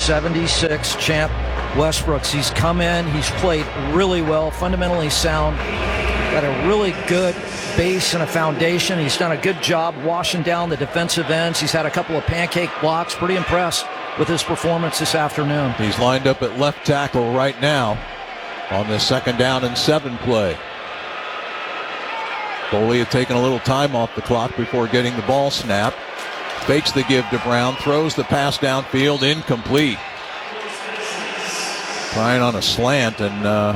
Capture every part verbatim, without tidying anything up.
seventy-six, Champ Westbrooks. He's come in, he's played really well, fundamentally sound, got a really good base and a foundation. He's done a good job washing down the defensive ends. He's had a couple of pancake blocks. Pretty impressed with his performance this afternoon. He's lined up at left tackle right now on the second down and seven play. Boley had taken a little time off the clock before getting the ball snapped. Fakes the give to Brown, throws the pass downfield, incomplete. Trying on a slant, and uh,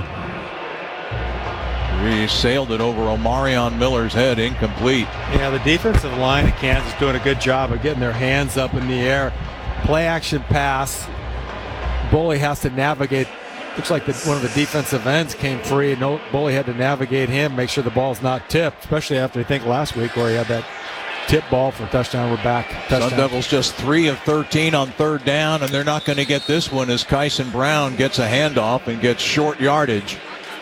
he sailed it over Omarion Miller's head, incomplete. Yeah, the defensive line of Kansas doing a good job of getting their hands up in the air. Play action pass. Boley has to navigate. Looks like the, one of the defensive ends came free. No, Boley had to navigate him, make sure the ball's not tipped, especially after I think last week where he had that tip ball for a touchdown. We're back. Touchdown. Sun Devils just three of thirteen on third down, and they're not going to get this one as Kyson Brown gets a handoff and gets short yardage.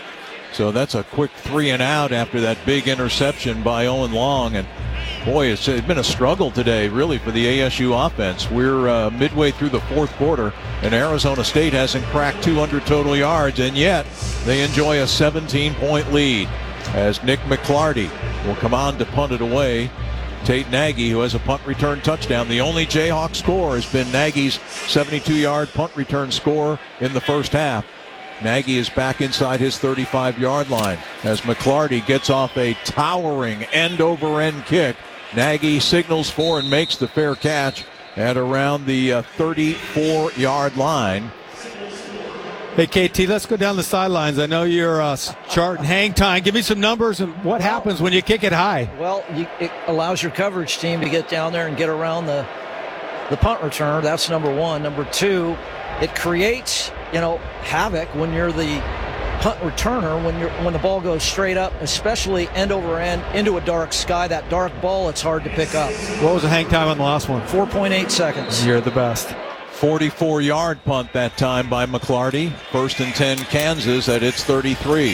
So that's a quick three and out after that big interception by Owen Long. And boy, it's been a struggle today, really, for the A S U offense. We're uh, midway through the fourth quarter, and Arizona State hasn't cracked two hundred total yards, and yet they enjoy a seventeen-point lead as Nick McClarty will come on to punt it away. Tate Nagy, who has a punt return touchdown. The only Jayhawk score has been Nagy's seventy-two-yard punt return score in the first half. Nagy is back inside his thirty-five-yard line as McClarty gets off a towering end-over-end kick. Nagy signals for and makes the fair catch at around the uh, thirty-four-yard line. Hey, K T, let's go down the sidelines. I know you're uh, charting hang time. Give me some numbers and what happens when you kick it high. Well, you, it allows your coverage team to get down there and get around the the punt returner. That's number one. Number two, it creates, you know, havoc when you're the punt returner, when you're when the ball goes straight up, especially end over end into a dark sky. That dark ball, it's hard to pick up. What was the hang time on the last one? four point eight seconds. You're the best. forty-four-yard punt that time by McClarty. First and ten Kansas at its thirty-three.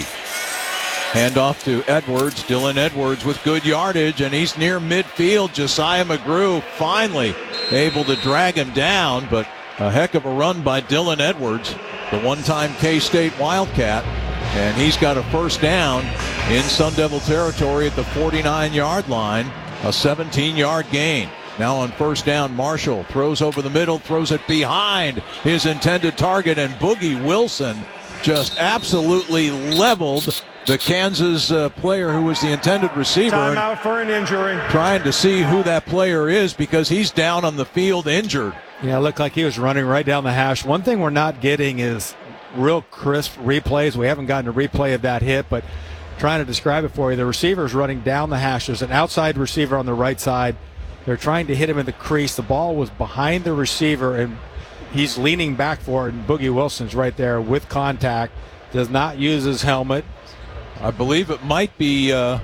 Handoff to Edwards. Dylan Edwards with good yardage, and he's near midfield. Josiah McGrew finally able to drag him down, but a heck of a run by Dylan Edwards, the one-time K-State Wildcat, and he's got a first down in Sun Devil territory at the forty-nine-yard line, a seventeen-yard gain. Now on first down, Marshall throws over the middle, throws it behind his intended target, and Boogie Wilson just absolutely leveled the Kansas uh, player who was the intended receiver. Time out for an injury. Trying to see who that player is because he's down on the field injured. Yeah, it looked like he was running right down the hash. One thing we're not getting is real crisp replays. We haven't gotten a replay of that hit, but trying to describe it for you, the receiver's running down the hash. There's an outside receiver on the right side. They're trying to hit him in the crease. The ball was behind the receiver, and he's leaning back for it, and Boogie Wilson's right there with contact. Does not use his helmet. I believe it might be, uh,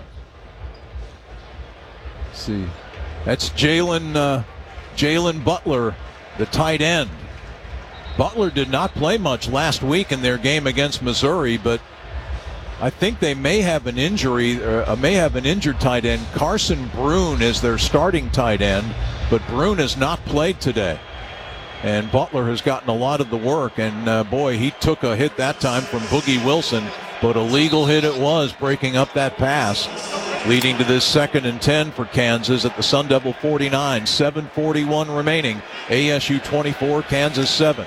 let's see, that's Jalen uh, Jalen Butler, the tight end. Butler did not play much last week in their game against Missouri, but I think they may have an injury, or uh, may have an injured tight end. Carson Brune is their starting tight end, but Brune has not played today. And Butler has gotten a lot of the work, and uh, boy, he took a hit that time from Boogie Wilson, but a legal hit it was, breaking up that pass, leading to this second and ten for Kansas at the Sun Devil forty-nine, seven forty-one remaining, A S U twenty-four, Kansas seven.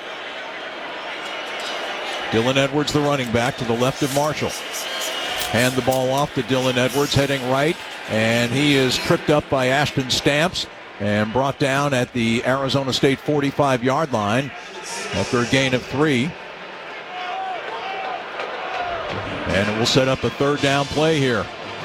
Dylan Edwards, the running back, to the left of Marshall. Hand the ball off to Dylan Edwards, heading right, and he is tripped up by Ashton Stamps and brought down at the Arizona State forty-five-yard line after a gain of three. And it will set up a third down play here.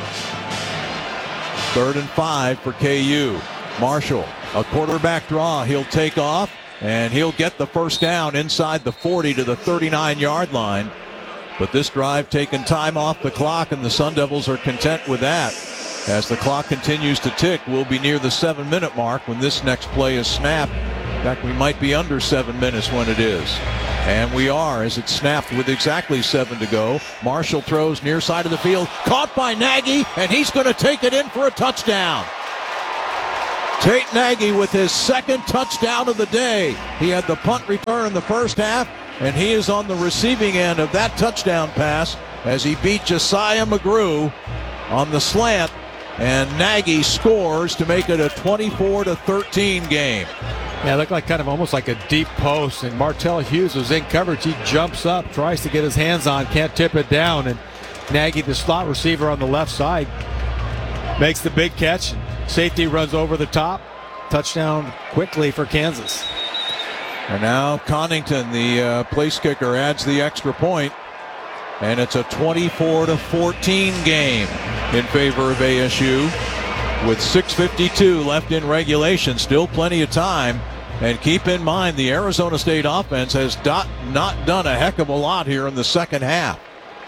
Third and five for K U. Marshall, a quarterback draw. He'll take off, and he'll get the first down inside the forty to the thirty-nine-yard line. But this drive taking time off the clock, and the Sun Devils are content with that. As the clock continues to tick, we'll be near the seven-minute mark when this next play is snapped. In fact, we might be under seven minutes when it is. And we are, as it's snapped with exactly seven to go. Marshall throws near side of the field, caught by Nagy, and he's going to take it in for a touchdown. Tate Nagy with his second touchdown of the day. He had the punt return in the first half, and he is on the receiving end of that touchdown pass as he beat Josiah McGrew on the slant, and Nagy scores to make it a twenty-four to thirteen game. Yeah, it looked like kind of almost like a deep post, and Martell Hughes was in coverage. He jumps up, tries to get his hands on, can't tip it down, and Nagy, the slot receiver on the left side, makes the big catch. Safety runs over the top. Touchdown quickly for Kansas. And now Connington, the uh, place kicker, adds the extra point, and it's a twenty-four to fourteen game in favor of A S U with six fifty-two left in regulation. Still plenty of time. And keep in mind, the Arizona State offense has not, not done a heck of a lot here in the second half.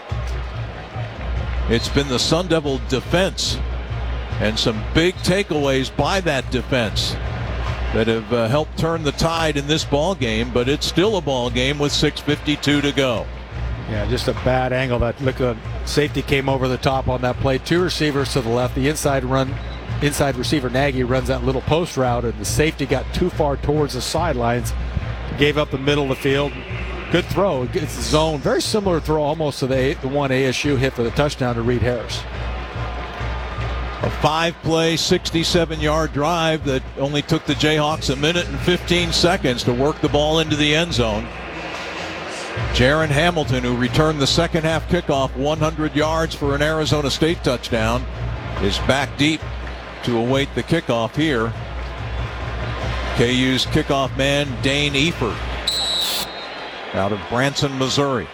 It's been the Sun Devil defense and some big takeaways by that defense that have uh, helped turn the tide in this ball game, but it's still a ball game with six fifty-two to go. Yeah, just a bad angle. That look, uh, safety came over the top on that play. Two receivers to the left. The inside run, inside receiver Nagy runs that little post route, and the safety got too far towards the sidelines, gave up the middle of the field. Good throw. It's zone. Very similar throw almost to the, the one A S U hit for the touchdown to Reed Harris. A five-play, sixty-seven-yard drive that only took the Jayhawks a minute and fifteen seconds to work the ball into the end zone. Jaron Hamilton, who returned the second half kickoff one hundred yards for an Arizona State touchdown, is back deep to await the kickoff here. K U's kickoff man, Dane Eford, out of Branson, Missouri.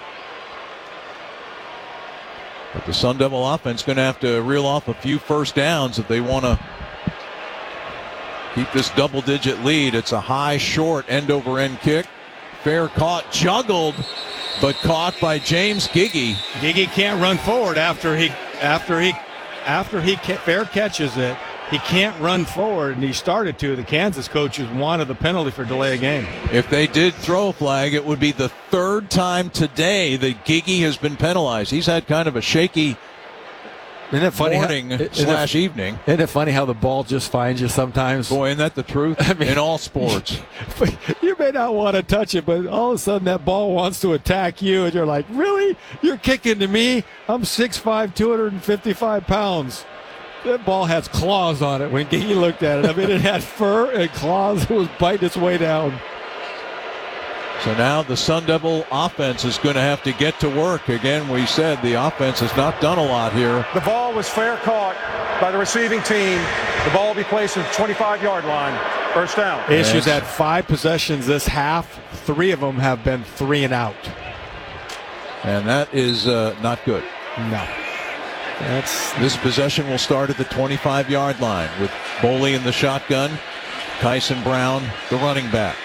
But the Sun Devil offense going to have to reel off a few first downs if they want to keep this double-digit lead. It's a high, short, end-over-end kick. Fair caught, juggled, but caught by James Giggy. Giggy can't run forward after he after he after he fair catches it. He can't run forward, and he started to. The Kansas coaches wanted the penalty for delay of game. If they did throw a flag, it would be the third time today that Giggy has been penalized. He's had kind of a shaky Isn't it funny morning how, isn't slash it, evening. Isn't it funny how the ball just finds you sometimes? Boy, isn't that the truth? I mean, in all sports. You may not want to touch it, but all of a sudden that ball wants to attack you, and you're like, really? You're kicking to me? I'm six five, two hundred fifty-five pounds. That ball has claws on it when he looked at it. I mean, it had fur and claws. It was biting its way down. So now the Sun Devil offense is going to have to get to work. Again, we said the offense has not done a lot here. The ball was fair caught by the receiving team. The ball will be placed at the twenty-five-yard line. First down. A S U's had five possessions this half. Three of them have been three and out. And that is uh, not good. No. That's This possession will start at the twenty-five-yard line with Boley in the shotgun, Kyson Brown, the running back.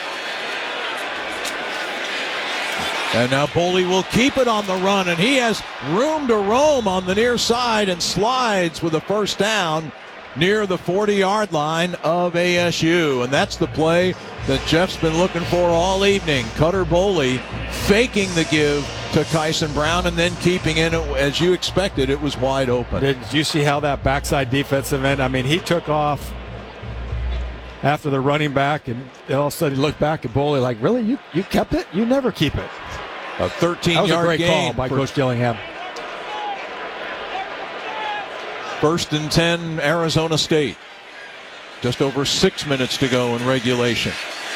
And now Boley will keep it on the run, and he has room to roam on the near side and slides with a first down near the forty-yard line of A S U. And that's the play that Jeff's been looking for all evening. Cutter Boley faking the give to Kyson Brown and then keeping it. As you expected, it was wide open. Did you see how that backside defensive end, I mean, he took off after the running back, and all of a sudden he looked back at Boley like, really? You, you kept it? You never keep it. A thirteen-yard That was a great gain call by for Coach Dillingham. First and ten, Arizona State. Just over six minutes to go in regulation.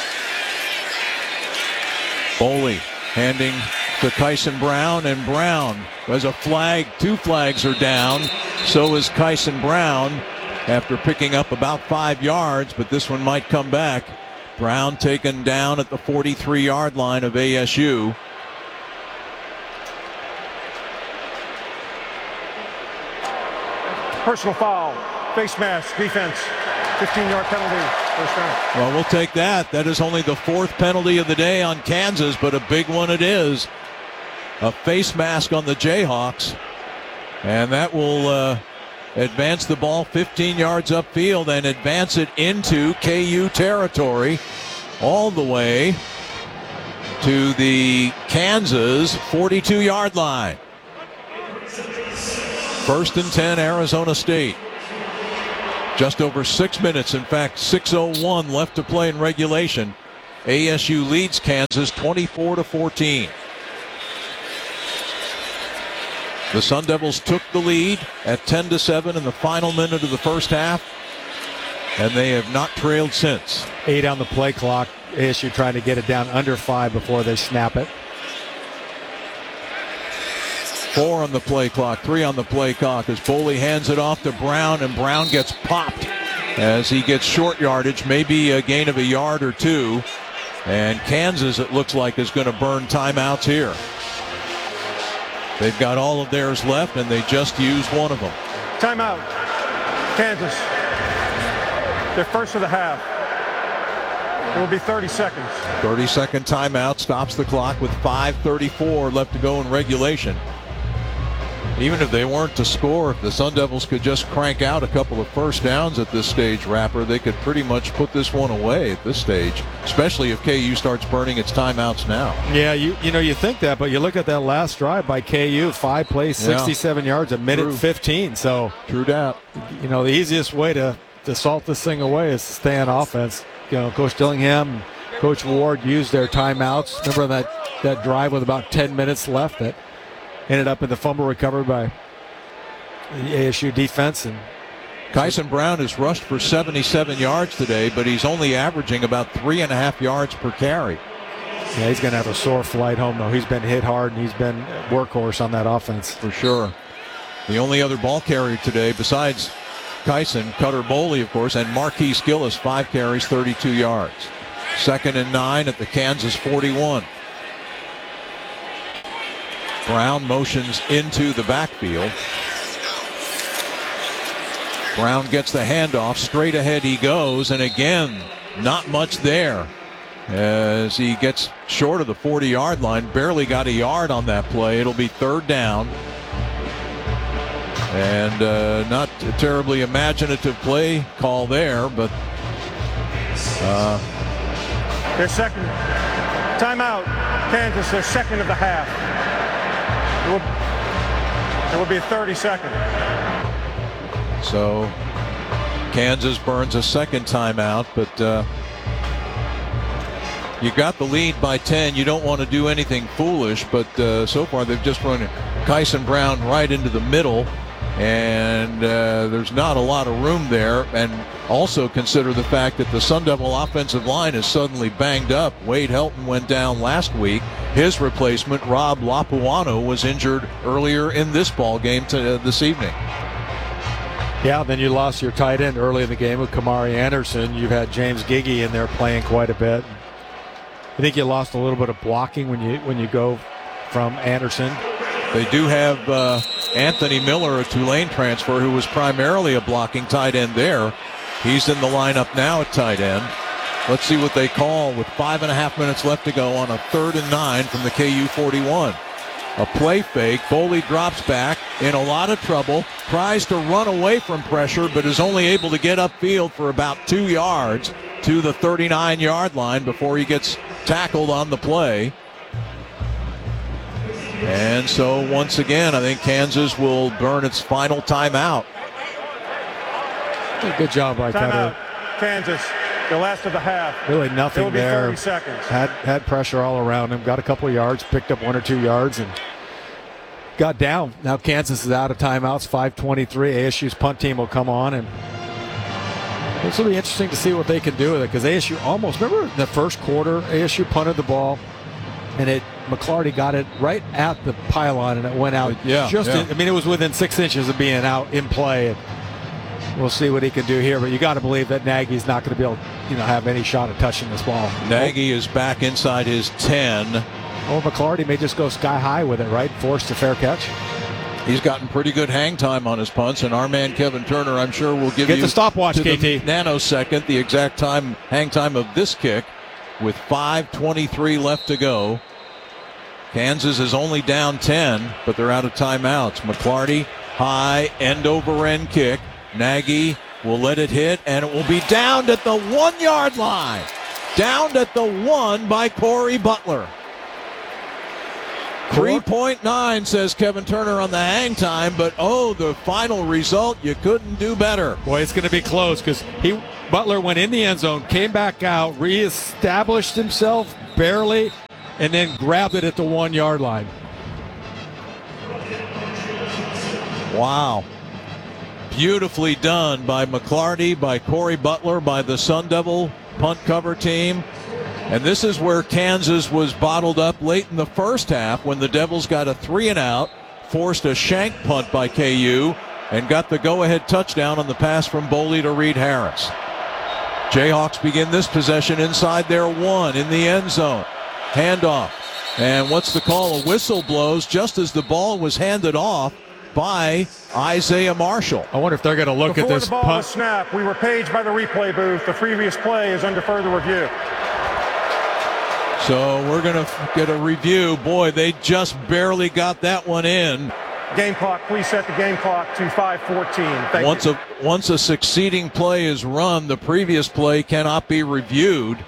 Boley handing to Kyson Brown, and Brown has a flag. Two flags are down. So is Kyson Brown after picking up about five yards, but this one might come back. Brown taken down at the forty-three-yard line of A S U. Personal foul, face mask, defense, fifteen-yard penalty, first down. Well, we'll take that. That is only the fourth penalty of the day on Kansas, but a big one it is. A face mask on the Jayhawks. And that will uh, advance the ball fifteen yards upfield and advance it into K U territory all the way to the Kansas forty-two-yard line. First and ten, Arizona State. Just over six minutes. In fact, six oh one left to play in regulation. A S U leads Kansas twenty-four to fourteen. The Sun Devils took the lead at ten to seven in the final minute of the first half, and they have not trailed since. Eight on the play clock. A S U trying to get it down under five before they snap it. Four on the play clock, three on the play clock as Boley hands it off to Brown, and Brown gets popped as he gets short yardage, maybe a gain of a yard or two. And Kansas, it looks like, is going to burn timeouts here. They've got all of theirs left, and they just used one of them. Timeout. Kansas. Their first of the half. It will be thirty seconds. thirty-second timeout stops the clock with five thirty-four left to go in regulation. Even if they weren't to score, if the Sun Devils could just crank out a couple of first downs at this stage, Rapper, they could pretty much put this one away at this stage, especially if K U starts burning its timeouts now. Yeah, you you know, you think that, but you look at that last drive by K U, five plays, sixty-seven yeah. yards, a minute True. fifteen. So, True that. You know, the easiest way to, to salt this thing away is to stay on offense. You know, Coach Dillingham, Coach Ward used their timeouts. Remember that, that drive with about ten minutes left that ended up in the fumble recovered by the A S U defense. And Kyson Brown has rushed for seventy-seven yards today, but he's only averaging about three and a half yards per carry. Yeah, he's going to have a sore flight home, though. He's been hit hard, and he's been a workhorse on that offense. For sure. The only other ball carrier today, besides Kyson, Cutter Boley, of course, and Marquise Gillis, five carries, thirty-two yards. Second and nine at the Kansas forty-one. Brown motions into the backfield. Brown gets the handoff. Straight ahead he goes, and again, not much there as he gets short of the forty-yard line. Barely got a yard on that play. It'll be third down. And uh, not a terribly imaginative play call there, but... Uh, their second timeout. Kansas, their second of the half. It will, it will be thirty seconds. So Kansas burns a second timeout, but uh, you got the lead by ten. You don't want to do anything foolish, but uh, so far they've just run Kyson Brown right into the middle, and uh, there's not a lot of room there. And also consider the fact that the Sun Devil offensive line is suddenly banged up. Wade Helton went down last week. His replacement, Rob Lapuano, was injured earlier in this ball game to, uh, this evening. Yeah, then you lost your tight end early in the game with Kamari Anderson. You've had James Giggy in there playing quite a bit. I think you lost a little bit of blocking when you when you go from Anderson. They do have uh, Anthony Miller, a Tulane transfer, who was primarily a blocking tight end there. He's in the lineup now at tight end. Let's see what they call with five and a half minutes left to go on a third and nine from the K U forty-one. A play fake. Boley drops back in a lot of trouble. Tries to run away from pressure, but is only able to get upfield for about two yards to the thirty-nine-yard line before he gets tackled on the play. And so once again, I think Kansas will burn its final timeout. Good job by Cutter. Kansas, the last of the half. Really nothing it will be there. thirty seconds. Had had pressure all around him. Got a couple of yards, picked up one or two yards, and got down. Now Kansas is out of timeouts. five twenty-three. A S U's punt team will come on, and this will be interesting to see what they can do with it, because A S U almost, remember in the first quarter, A S U punted the ball, and it McClarty got it right at the pylon, and it went out. Yeah, just yeah. In, I mean, it was within six inches of being out in play. And we'll see what he can do here, but you got to believe that Nagy's not going to be able, you know, have any shot at touching this ball. Nagy is back inside his ten. Or McClarty may just go sky high with it, right? Forced a fair catch. He's gotten pretty good hang time on his punts, and our man Kevin Turner, I'm sure, will give Get you the stopwatch, to K T. the nanosecond the exact time hang time of this kick with five twenty-three left to go. Kansas is only down ten, but they're out of timeouts. McClarty, high end-over-end kick. Nagy will let it hit, and it will be downed at the one-yard line. Downed at the one by Corey Butler. three point nine, says Kevin Turner on the hang time, but oh, the final result, you couldn't do better. Boy, it's going to be close because he Butler went in the end zone, came back out, reestablished himself barely, and then grabbed it at the one-yard line. Wow. Beautifully done by McClarty, by Corey Butler, by the Sun Devil punt cover team. And this is where Kansas was bottled up late in the first half when the Devils got a three and out, forced a shank punt by K U, and got the go-ahead touchdown on the pass from Boley to Reed Harris. Jayhawks begin this possession inside their one in the end zone. Handoff. And what's the call? A whistle blows just as the ball was handed off by Isaiah Marshall. I wonder if they're going to look Before at this the ball punt. was snapped, we were paged by the replay booth. The previous play is under further review. So we're going to get a review. Boy, they just barely got that one in. Game clock, please set the game clock to five fourteen. Thank Once you. a once a succeeding play is run, the previous play cannot be reviewed.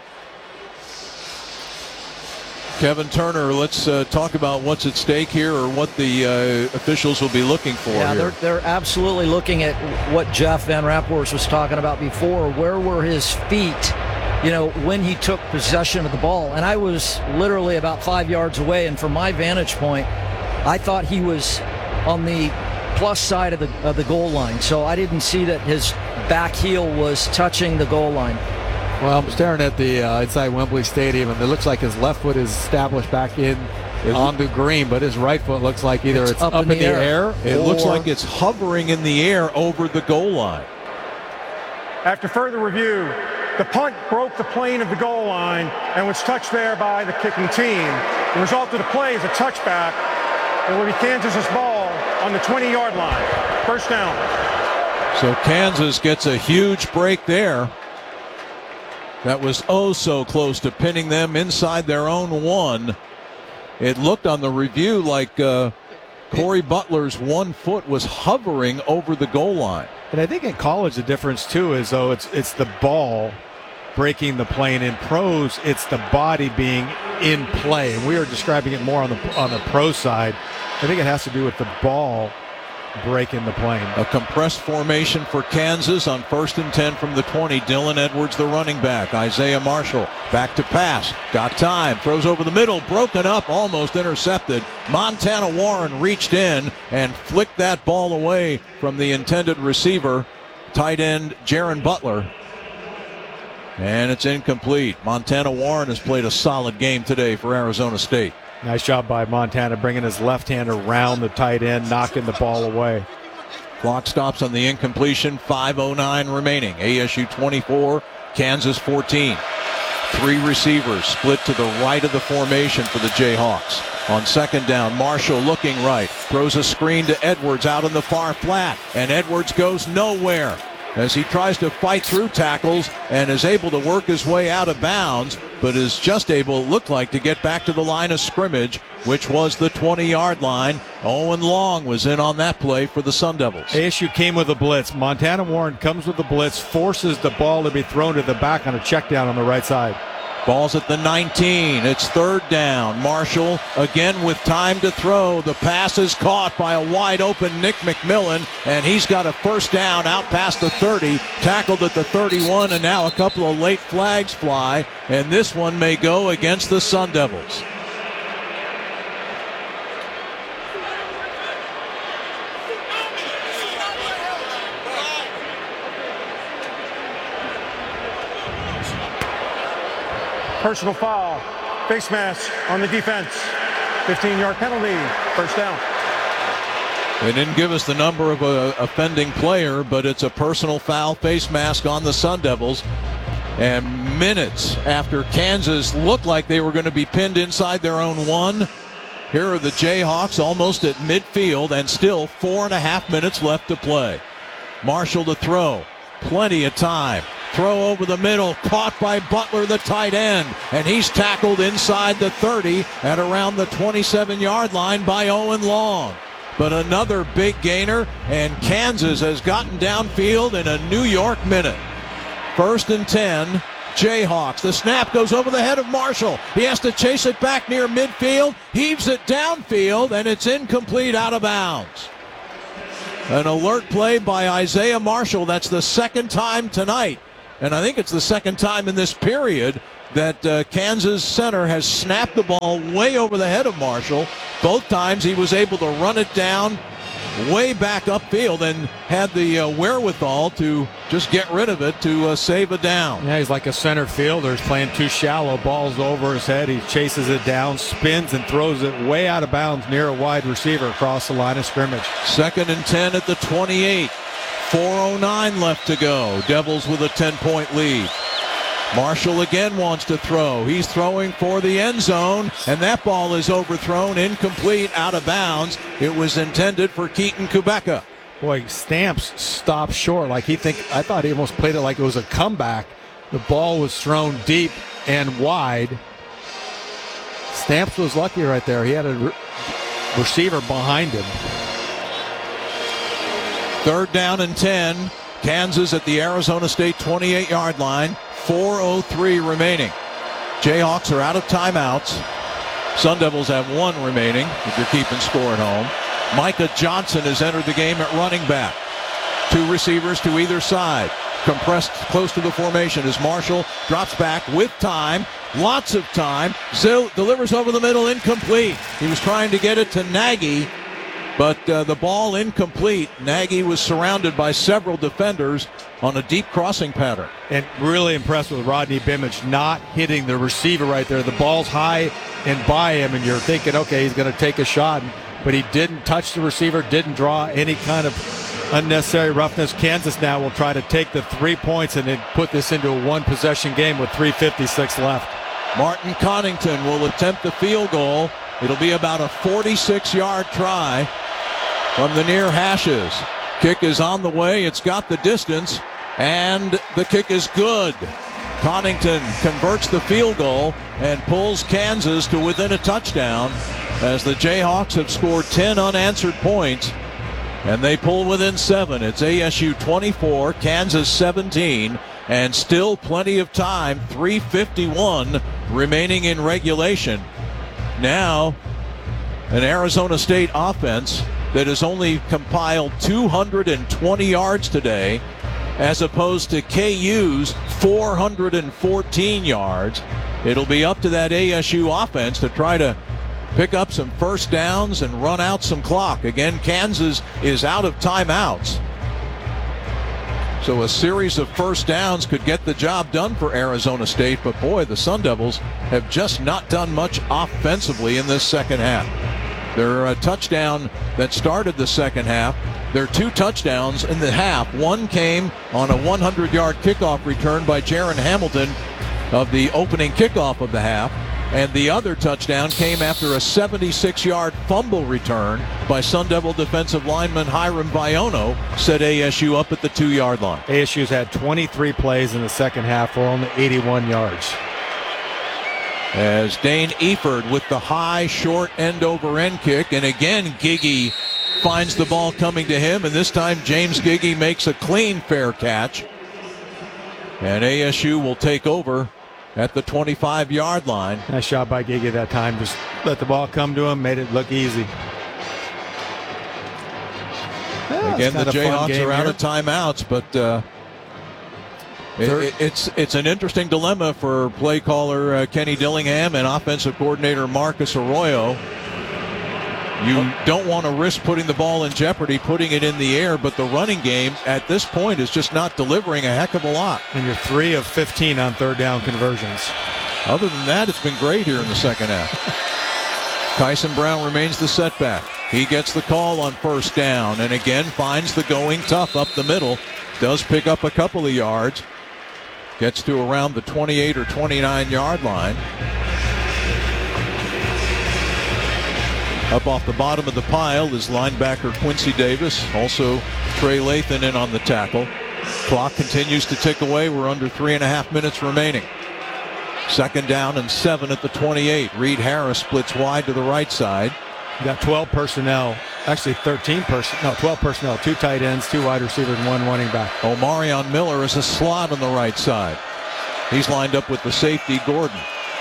Kevin Turner, let's uh, talk about what's at stake here, or what the uh, officials will be looking for. Yeah, here. they're, they're absolutely looking at what Jeff Van Rapport was talking about before. Where were his feet, you know, when he took possession of the ball? And I was literally about five yards away, and from my vantage point, I thought he was on the plus side of the of the goal line. So I didn't see that his back heel was touching the goal line. Well, I'm staring at the uh, inside Wembley Stadium, and it looks like his left foot is established back in on the green, but his right foot looks like either it's, It's up, up in, in the, the air. air. It or looks like it's hovering in the air over the goal line. After further review, the punt broke the plane of the goal line and was touched there by the kicking team. The result of the play is a touchback. It will be Kansas's ball on the twenty-yard line. First down. So Kansas gets a huge break there. That was oh so close to pinning them inside their own one. It looked on the review like uh, Corey Butler's one foot was hovering over the goal line. And I think in college the difference too is though it's it's the ball breaking the plane. In pros, it's the body being in play. And we are describing it more on the on the pro side. I think it has to do with the ball breaking the plane. A compressed formation for Kansas on first and ten from the twenty. Dylan Edwards, the running back. Isaiah Marshall back to pass. Got time. Throws over the middle. Broken up. Almost intercepted. Montana Warren reached in and flicked that ball away from the intended receiver, tight end Jaron Butler. And it's incomplete. Montana Warren has played a solid game today for Arizona State. Nice job by Montana bringing his left hand around the tight end, knocking the ball away. Clock stops on the incompletion. five oh nine remaining. A S U twenty-four, Kansas fourteen. Three receivers split to the right of the formation for the Jayhawks. On second down, Marshall looking right. Throws a screen to Edwards out in the far flat. And Edwards goes nowhere as he tries to fight through tackles and is able to work his way out of bounds, but is just able, it looked like, to get back to the line of scrimmage, which was the twenty-yard line. Owen Long was in on that play for the Sun Devils. A S U came with a blitz. Montana Warren comes with the blitz, forces the ball to be thrown to the back on a check down on the right side. Ball's at the nineteen. It's third down. Marshall again with time to throw. The pass is caught by a wide open Nick McMillan, and he's got a first down out past the thirty, tackled at the thirty-one, and now a couple of late flags fly, and this one may go against the Sun Devils. Personal foul. Face mask on the defense. fifteen-yard penalty. First down. They didn't give us the number of a offending player, but it's a personal foul face mask on the Sun Devils. And minutes after Kansas looked like they were going to be pinned inside their own one, here are the Jayhawks almost at midfield and still four and a half minutes left to play. Marshall to throw. Plenty of time. Throw over the middle, caught by Butler, the tight end, and he's tackled inside the thirty at around the twenty-seven-yard line by Owen Long. But another big gainer, and Kansas has gotten downfield in a New York minute. First and ten Jayhawks. The snap goes over the head of Marshall. He has to chase it back near midfield, heaves it downfield, and it's incomplete, out of bounds. An alert play by Isaiah Marshall. That's the second time tonight, and I think it's the second time in this period that uh, Kansas center has snapped the ball way over the head of Marshall. Both times he was able to run it down way back upfield and had the uh, wherewithal to just get rid of it to uh, save a down. Yeah, he's like a center fielder. He's playing too shallow. Ball's over his head. He chases it down, spins, and throws it way out of bounds near a wide receiver across the line of scrimmage. Second and ten at the twenty-eight. four oh nine left to go. Devils with a ten-point lead. Marshall again wants to throw. He's throwing for the end zone, and that ball is overthrown, incomplete, out of bounds. It was intended for Keaton Kubeka. Boy, Stamps stopped short. Like he think I thought he almost played it like it was a comeback. The ball was thrown deep and wide. Stamps was lucky right there. He had a re- receiver behind him. Third down and ten. Kansas at the Arizona State twenty-eight-yard line. four oh three remaining. Jayhawks are out of timeouts. Sun Devils have one remaining if you're keeping score at home. Micah Johnson has entered the game at running back. Two receivers to either side. Compressed close to the formation as Marshall drops back with time. Lots of time. Zill delivers over the middle, incomplete. He was trying to get it to Nagy, but uh, the ball incomplete. Nagy was surrounded by several defenders on a deep crossing pattern. And really impressed with Rodney Bimich not hitting the receiver right there. The ball's high and by him, and you're thinking, okay, he's going to take a shot. But he didn't touch the receiver, didn't draw any kind of unnecessary roughness. Kansas now will try to take the three points and then put this into a one-possession game with three fifty-six left. Martin Connington will attempt the field goal. It'll be about a forty-six-yard try from the near hashes. Kick is on the way. It's got the distance, and the kick is good. Connington converts the field goal and pulls Kansas to within a touchdown as the Jayhawks have scored ten unanswered points, and they pull within seven. It's A S U twenty-four, Kansas seventeen, and still plenty of time, three fifty-one remaining in regulation. Now, an Arizona State offense that has only compiled two hundred twenty yards today, as opposed to K U's four hundred fourteen yards. It'll be up to that A S U offense to try to pick up some first downs and run out some clock. Again, Kansas is out of timeouts, so a series of first downs could get the job done for Arizona State. But boy, the Sun Devils have just not done much offensively in this second half. Their uh, touchdown that started the second half, their two touchdowns in the half. One came on a hundred-yard kickoff return by Jaron Hamilton of the opening kickoff of the half, and the other touchdown came after a seventy-six-yard fumble return by Sun Devil defensive lineman Hiram Biono, set A S U up at the two-yard line. A S U's had twenty-three plays in the second half for only eighty-one yards. As Dane Eford with the high, short end-over-end kick, and again Giggy finds the ball coming to him, and this time James Giggy makes a clean, fair catch. And A S U will take over at the twenty-five-yard line. Nice shot by Giggy that time. Just let the ball come to him, made it look easy. Yeah, again, the Jayhawks are out here. of timeouts, but uh, it, it, it's it's an interesting dilemma for play caller uh, Kenny Dillingham and offensive coordinator Marcus Arroyo. You don't want to risk putting the ball in jeopardy, putting it in the air, but the running game at this point is just not delivering a heck of a lot. And you're three of fifteen on third down conversions. Other than that, it's been great here in the second half. Kyson Brown remains the setback. He gets the call on first down and again finds the going tough up the middle. Does pick up a couple of yards. Gets to around the twenty-eight or twenty-nine-yard line. Up off the bottom of the pile is linebacker Quincy Davis. Also Trey Lathan in on the tackle. Clock continues to tick away. We're under three and a half minutes remaining. Second down and seven at the twenty-eight. Reed Harris splits wide to the right side. You got twelve personnel. Actually thirteen personnel. No, twelve personnel. Two tight ends, two wide receivers, and one running back. Omarion Miller is a slot on the right side. He's lined up with the safety, Gordon.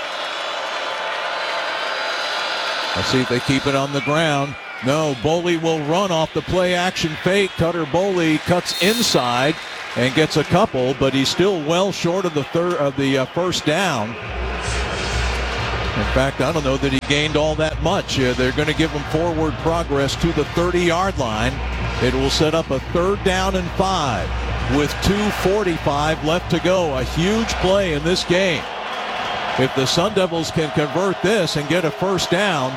Let's see if they keep it on the ground. No, Boley will run off the play action fake. Cutter Boley cuts inside and gets a couple, but he's still well short of the third of the uh, first down. In fact, I don't know that he gained all that much. Uh, they're going to give him forward progress to the thirty-yard line. It will set up a third down and five with two forty-five left to go. A huge play in this game. If the Sun Devils can convert this and get a first down,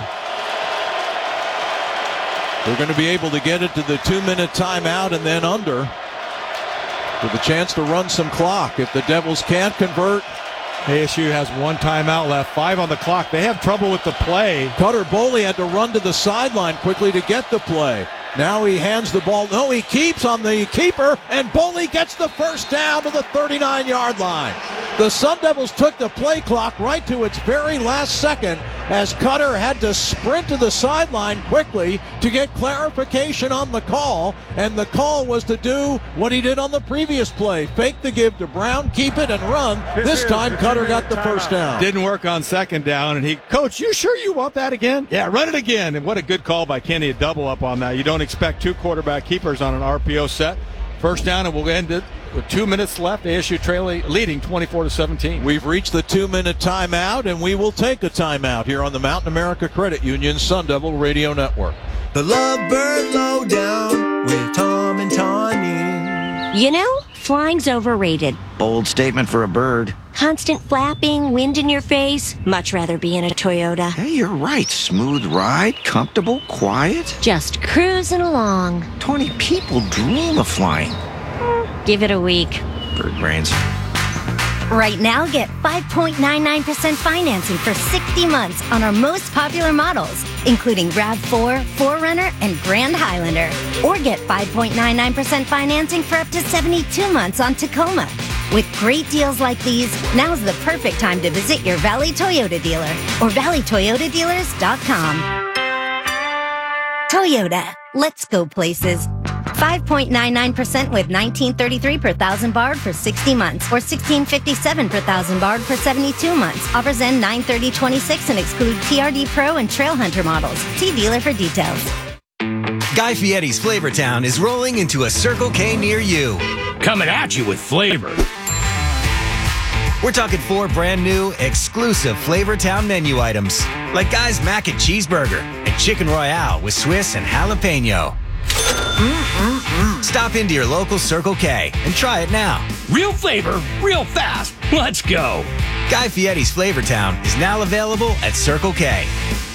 they're going to be able to get it to the two-minute timeout and then under with a chance to run some clock. If the Devils can't convert, A S U has one timeout left, five on the clock. They have trouble with the play. Cutter Boley had to run to the sideline quickly to get the play. Now he hands the ball. No, he keeps on the keeper, and Boley gets the first down to the thirty-nine-yard line. The Sun Devils took the play clock right to its very last second as Cutter had to sprint to the sideline quickly to get clarification on the call, and the call was to do what he did on the previous play. Fake the give to Brown, keep it, and run. This time, Cutter got the first down. Didn't work on second down, and he, Coach, you sure you want that again? Yeah, run it again. And what a good call by Kenny, a double up on that. You don't expect two quarterback keepers on an R P O set. First down, and we'll end it with two minutes left. A S U trailing, leading twenty-four to seventeen. We've reached the two-minute timeout, and we will take a timeout here on the Mountain America Credit Union Sun Devil Radio Network. The Lovebird Lowdown with Tom and Tawny. You know, flying's overrated. Bold statement for a bird. Constant flapping, wind in your face. Much rather be in a Toyota. Hey, you're right. Smooth ride, comfortable, quiet. Just cruising along. Twenty people dream of flying. Give it a week. Bird brains. Right now, get five point nine nine percent financing for sixty months on our most popular models, including RAV four, four runner, and Grand Highlander. Or get five point nine nine percent financing for up to seventy-two months on Tacoma. With great deals like these, now's the perfect time to visit your Valley Toyota dealer or valley toyota dealers dot com. Toyota, let's go places. five point nine nine percent with nineteen thirty-three per thousand barred for sixty months or sixteen fifty-seven per thousand barred for seventy-two months. Offers end nine thirty twenty-six and exclude T R D Pro and Trail Hunter models. See dealer for details. Guy Fieri's Flavortown is rolling into a Circle K near you. Coming at you with flavor. We're talking four brand new, exclusive Flavortown menu items, like Guy's Mac and Cheeseburger and Chicken Royale with Swiss and Jalapeno. Mm-mm-mm. Stop into your local Circle K and try it now. Real flavor, real fast. Let's go. Guy Fieri's Flavortown is now available at Circle K.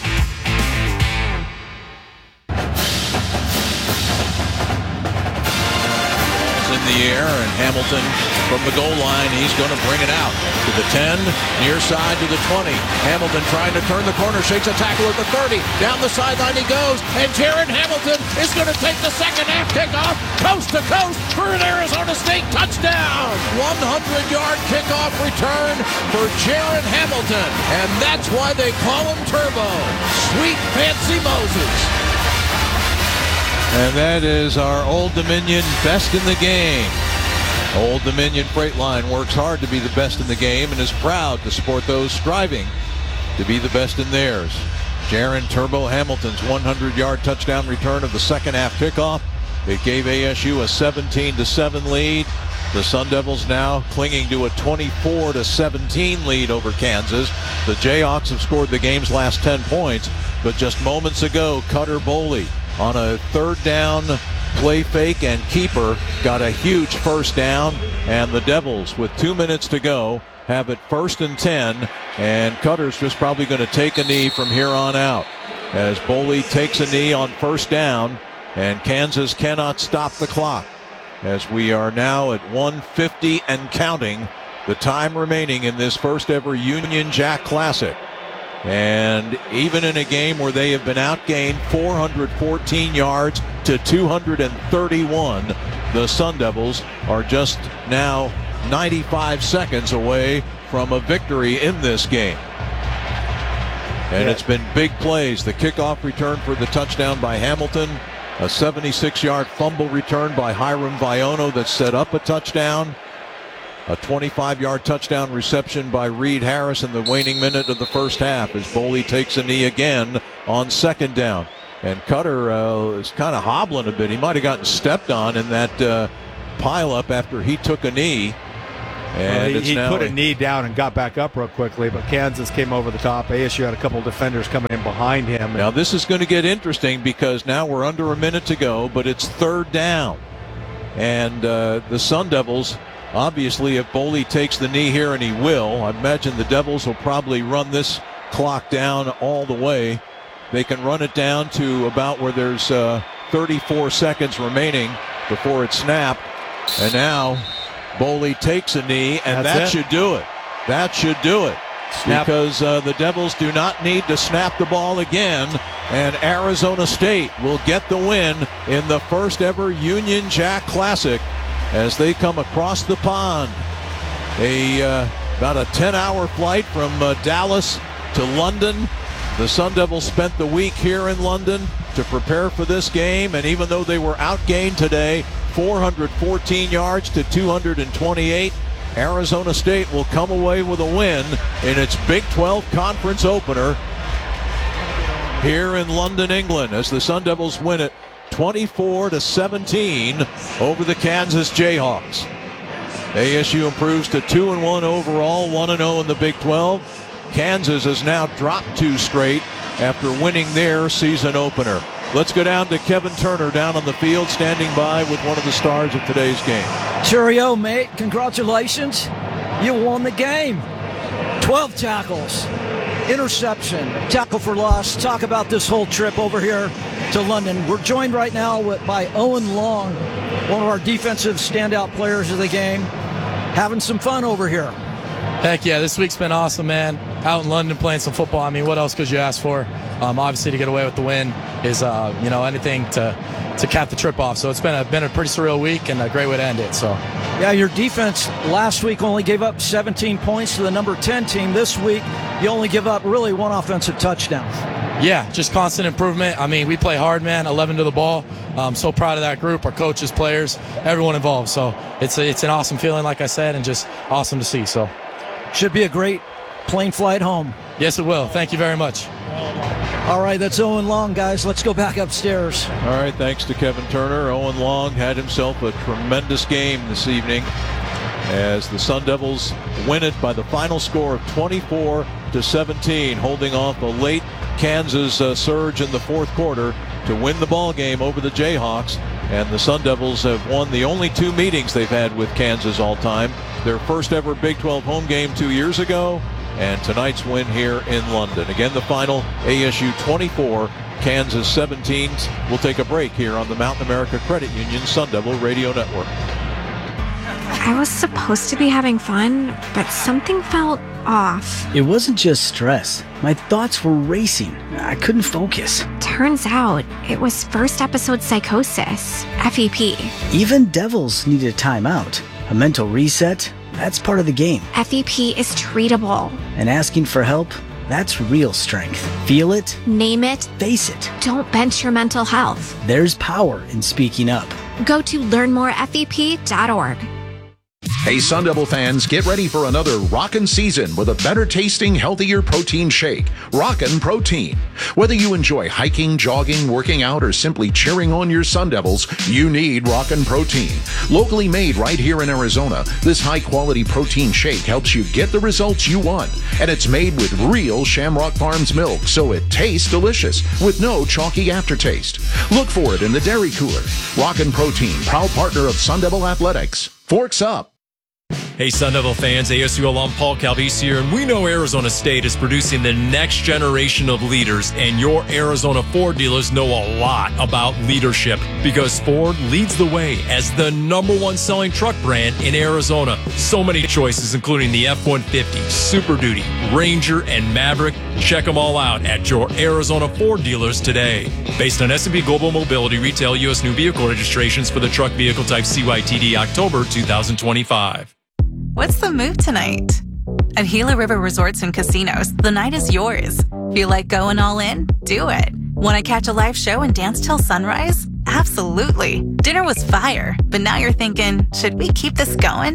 The air, and Hamilton from the goal line, he's going to bring it out to the ten, near side to the twenty. Hamilton trying to turn the corner, shakes a tackle at the thirty, down the sideline he goes, and Jaron Hamilton is going to take the second half kickoff, coast to coast for an Arizona State touchdown. one hundred yard kickoff return for Jaron Hamilton, and that's why they call him Turbo. Sweet Fancy Moses. And that is our Old Dominion best in the game. Old Dominion Freightline works hard to be the best in the game and is proud to support those striving to be the best in theirs. Jaron Turbo Hamilton's one hundred yard touchdown return of the second half kickoff. It gave A S U a seventeen to seven lead. The Sun Devils now clinging to a twenty-four to seventeen lead over Kansas. The Jayhawks have scored the game's last ten points, but just moments ago, Cutter Boley on a third down play fake and keeper got a huge first down, and the Devils with two minutes to go have it first and ten, and Cutter's just probably going to take a knee from here on out as Boley takes a knee on first down, and Kansas cannot stop the clock as we are now at one fifty and counting, the time remaining in this first ever Union Jack Classic. And even in a game where they have been outgained four hundred fourteen yards to two hundred thirty-one, the Sun Devils are just now ninety-five seconds away from a victory in this game. And yeah. It's been big plays. The kickoff return for the touchdown by Hamilton, a seventy-six yard fumble return by Hiram Viono that set up a touchdown. A twenty-five-yard touchdown reception by Reed Harris in the waning minute of the first half as Boley takes a knee again on second down. And Cutter uh, is kind of hobbling a bit. He might have gotten stepped on in that uh, pileup after he took a knee. And well, he, it's he now put a a knee down and got back up real quickly, but Kansas came over the top. A S U had a couple of defenders coming in behind him. Now this is going to get interesting because now we're under a minute to go, but it's third down. And uh, the Sun Devils, obviously, if Boley takes the knee here, and he will, I imagine the Devils will probably run this clock down all the way. They can run it down to about where there's uh, thirty-four seconds remaining before it's snapped. And now Boley takes a knee, and That's that it. should do it. That should do it. Snap. Because uh, the Devils do not need to snap the ball again, and Arizona State will get the win in the first ever Union Jack Classic as they come across the pond. A uh, about a ten-hour flight from uh, Dallas to London. The Sun Devils spent the week here in London to prepare for this game, and even though they were outgained today, four hundred fourteen yards to two hundred twenty-eight, Arizona State will come away with a win in its Big twelve Conference opener here in London, England, as the Sun Devils win it twenty-four to seventeen over the Kansas Jayhawks. A S U improves to two and one overall, one and oh in the Big twelve. Kansas has now dropped two straight after winning their season opener. Let's go down to Kevin Turner down on the field, standing by with one of the stars of today's game. Cheerio, mate. Congratulations. You won the game. twelve tackles, interception, tackle for loss. Talk about this whole trip over here to London. We're joined right now with, by Owen Long, one of our defensive standout players of the game. Having some fun over here. Heck yeah, this week's been awesome, man. Out in London playing some football. I mean, what else could you ask for? Um, obviously, to get away with the win is, uh, you know, anything to to cap the trip off. So it's been a been a pretty surreal week and a great way to end it. So, yeah, your defense last week only gave up seventeen points to the number ten team. This week, you only give up really one offensive touchdown. Yeah, just constant improvement. I mean, we play hard, man. eleven to the ball. I'm so proud of that group, our coaches, players, everyone involved. So it's a, it's an awesome feeling, like I said, and just awesome to see. So. Should be a great plane flight home. Yes, it will. Thank you very much. All right, that's Owen Long, guys. Let's go back upstairs. All right, thanks to Kevin Turner. Owen Long had himself a tremendous game this evening as the Sun Devils win it by the final score of twenty-four to seventeen, holding off a late Kansas uh, surge in the fourth quarter to win the ball game over the Jayhawks. And the Sun Devils have won the only two meetings they've had with Kansas all time. Their first ever Big twelve home game two years ago, and tonight's win here in London. Again, the final, A S U twenty-four, Kansas seventeen. We'll take a break here on the Mountain America Credit Union Sun Devil Radio Network. I was supposed to be having fun, but something felt off. It wasn't just stress. My thoughts were racing. I couldn't focus. Turns out it was first episode psychosis, F E P. Even devils need a timeout. A mental reset, that's part of the game. F E P is treatable. And asking for help, that's real strength. Feel it. Name it. Face it. Don't bench your mental health. There's power in speaking up. Go to learn more F E P dot org. Hey, Sun Devil fans, get ready for another rockin' season with a better tasting, healthier protein shake. Rockin' Protein. Whether you enjoy hiking, jogging, working out, or simply cheering on your Sun Devils, you need Rockin' Protein. Locally made right here in Arizona, this high-quality protein shake helps you get the results you want. And it's made with real Shamrock Farms milk, so it tastes delicious with no chalky aftertaste. Look for it in the dairy cooler. Rockin' Protein, proud partner of Sun Devil Athletics. Forks up. Hey, Sun Devil fans, A S U alum Paul Calvisi here, and we know Arizona State is producing the next generation of leaders, and your Arizona Ford dealers know a lot about leadership because Ford leads the way as the number one selling truck brand in Arizona. So many choices, including the F one fifty, Super Duty, Ranger, and Maverick. Check them all out at your Arizona Ford dealers today. Based on S and P Global Mobility retail U S new vehicle registrations for the truck vehicle type C Y T D October two thousand twenty-five. What's the move tonight? At Gila River Resorts and Casinos, the night is yours. Feel like going all in? Do it. Want to catch a live show and dance till sunrise? Absolutely. Dinner was fire, but now you're thinking, should we keep this going?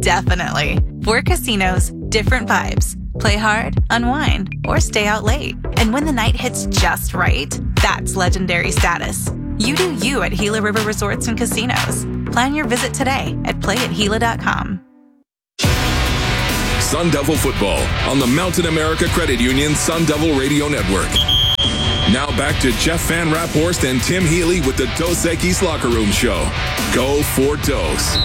Definitely. Four casinos, different vibes. Play hard, unwind, or stay out late. And when the night hits just right, that's legendary status. You do you at Gila River Resorts and Casinos. Plan your visit today at play at gila dot com. Sun Devil football on the Mountain America Credit Union Sun Devil Radio Network. Now back to Jeff Van Raphorst and Tim Healy with the Dos Equis Locker Room Show. Go for Dos.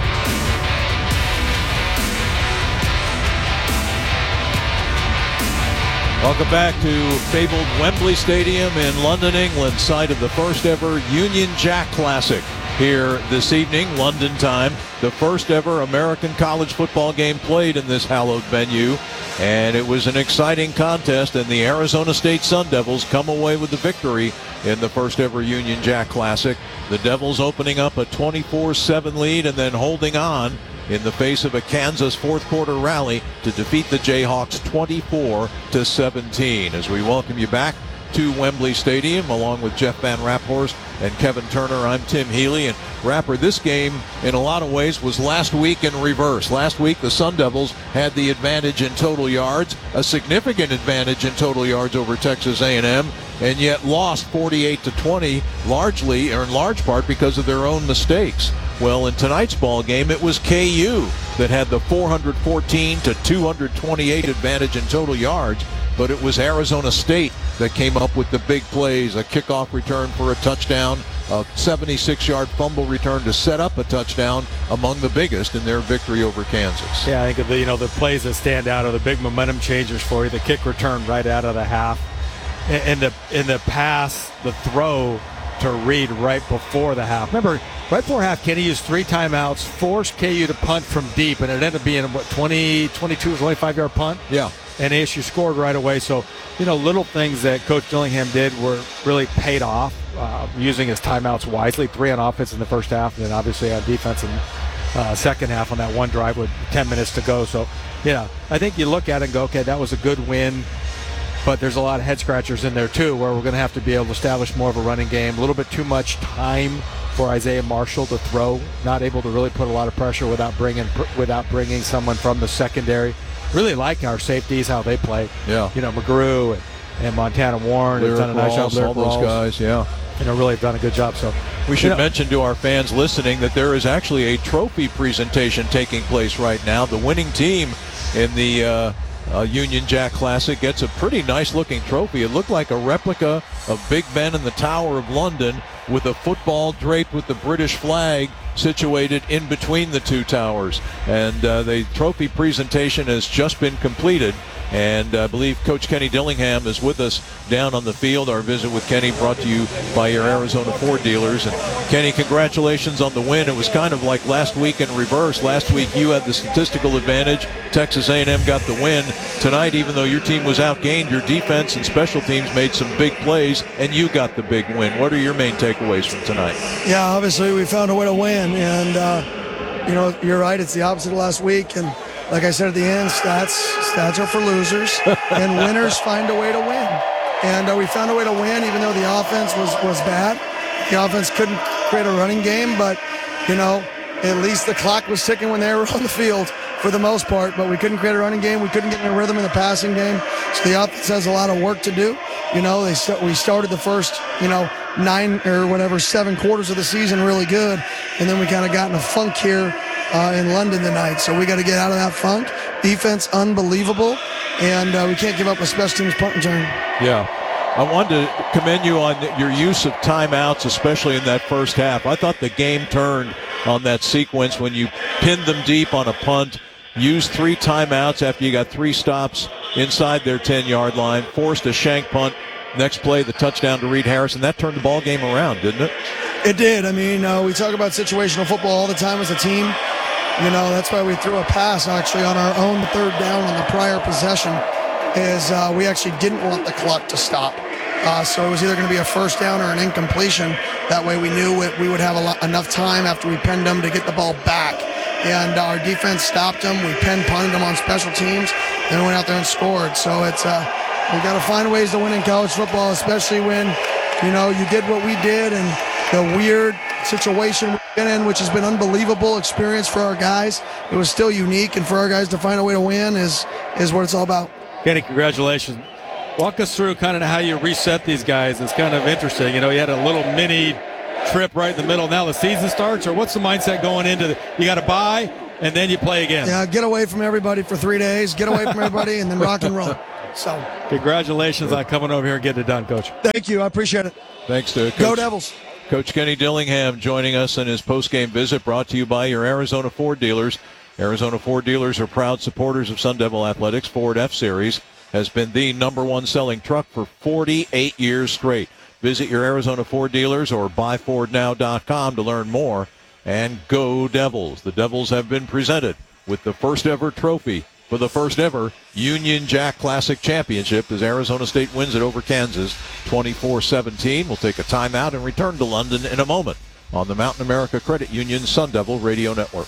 Welcome back to fabled Wembley Stadium in London, England, site of the first ever Union Jack Classic. Here this evening, London time, the first ever American college football game played in this hallowed venue. And it was an exciting contest, and the Arizona State Sun Devils come away with the victory in the first ever Union Jack Classic. The Devils opening up a twenty-four seven lead and then holding on in the face of a Kansas fourth quarter rally to defeat the Jayhawks twenty-four to seventeen. As we welcome you back to Wembley Stadium, along with Jeff Van Raphorst and Kevin Turner, I'm Tim Healy. And Rapper, this game in a lot of ways was last week in reverse. Last week the Sun Devils had the advantage in total yards, a significant advantage in total yards over Texas A and M, and yet lost forty-eight to twenty, largely or in large part because of their own mistakes. Well, in tonight's ball game, it was K U that had the four hundred fourteen to two hundred twenty-eight advantage in total yards, but it was Arizona State that came up with the big plays, a kickoff return for a touchdown, a seventy-six yard fumble return to set up a touchdown, among the biggest in their victory over Kansas. Yeah, I think of the, you know, the plays that stand out are the big momentum changers for you, the kick return right out of the half, and the in the pass, the throw to Reed right before the half. Remember, right before half, Kenny used three timeouts, forced K U to punt from deep, and it ended up being, what, twenty, twenty-two, twenty-five yard punt? Yeah. And A S U scored right away. So, you know, little things that Coach Dillingham did were really paid off, uh, using his timeouts wisely. Three on offense in the first half, and then obviously on defense in uh, second half on that one drive with ten minutes to go. So, you know, I think you look at it and go, okay, that was a good win. But there's a lot of head scratchers in there too, where we're going to have to be able to establish more of a running game. A little bit too much time for Isaiah Marshall to throw. Not able to really put a lot of pressure without bringing without bringing someone from the secondary. Really like our safeties, how they play. Yeah. You know, McGrew and, and Montana Warren have done a nice job. All those guys, yeah. You know, really have done a good job. So we should you know, mention to our fans listening that there is actually a trophy presentation taking place right now. The winning team in the uh, uh, Union Jack Classic gets a pretty nice-looking trophy. It looked like a replica of Big Ben in the Tower of London with a football draped with the British flag situated in between the two towers. And uh, the trophy presentation has just been completed. And I believe Coach Kenny Dillingham is with us down on the field. Our visit with Kenny brought to you by your Arizona Ford dealers. And Kenny, congratulations on the win. It was kind of like last week in reverse. Last week you had the statistical advantage. Texas A and M got the win. Tonight, even though your team was outgained, your defense and special teams made some big plays, and you got the big win. What are your main takeaways from tonight? Yeah, obviously we found a way to win. And, uh, you know, you're right. It's the opposite of last week. And like I said at the end, stats stats are for losers, and winners find a way to win. And uh, we found a way to win, even though the offense was, was bad. The offense couldn't create a running game, but, you know, at least the clock was ticking when they were on the field for the most part. But we couldn't create a running game. We couldn't get in a rhythm in the passing game. So the offense has a lot of work to do. You know, they st- we started the first, you know, nine or whatever, seven quarters of the season really good, and then we kind of got in a funk here Uh, in London tonight. So we got to get out of that funk. Defense, unbelievable. And uh, we can't give up a special teams punt return. Yeah. I wanted to commend you on your use of timeouts, especially in that first half. I thought the game turned on that sequence when you pinned them deep on a punt, used three timeouts after you got three stops inside their ten-yard line, forced a shank punt. Next play, the touchdown to Reed Harrison. That turned the ball game around, didn't it? It did. I mean, uh, we talk about situational football all the time as a team. You know, that's why we threw a pass actually on our own third down on the prior possession, is uh, we actually didn't want the clock to stop. Uh, so it was either going to be a first down or an incompletion. That way we knew it, we would have a lot, enough time after we penned them to get the ball back. And our defense stopped them. We pen punted them on special teams, then went out there and scored. So it's uh, we got to find ways to win in college football, especially when, you know, you did what we did and the weird situation we've been in, which has been unbelievable experience for our guys. It was still unique, and for our guys to find a way to win is is what it's all about. Kenny, congratulations. Walk us through kind of how you reset these guys. It's kind of interesting. You know, you had a little mini trip right in the middle. Now the season starts, or what's the mindset going into the, you got to buy and then you play again? Yeah, get away from everybody for three days, get away from everybody, and then rock and roll. So, congratulations on coming over here and getting it done, Coach. Thank you. I appreciate it. Thanks to Coach. Go Devils. Coach Kenny Dillingham joining us in his post-game visit, brought to you by your Arizona Ford dealers. Arizona Ford dealers are proud supporters of Sun Devil Athletics. Ford F-Series has been the number one selling truck for forty-eight years straight. Visit your Arizona Ford dealers or buy ford now dot com to learn more. And go Devils. The Devils have been presented with the first ever trophy for the first ever Union Jack Classic Championship as Arizona State wins it over Kansas twenty-four seventeen. We'll take a timeout and return to London in a moment on the Mountain America Credit Union Sun Devil Radio Network.